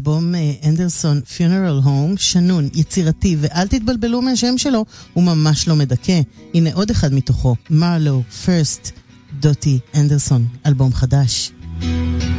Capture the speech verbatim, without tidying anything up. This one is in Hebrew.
אלבום אנדרסון Funeral Home, שנון, יצירתי, ואל תתבלבלו מהשם שלו, הוא ממש לא מדכא. הנה עוד אחד מתוכו, מרלו, First, דוטי אנדרסון, אלבום חדש.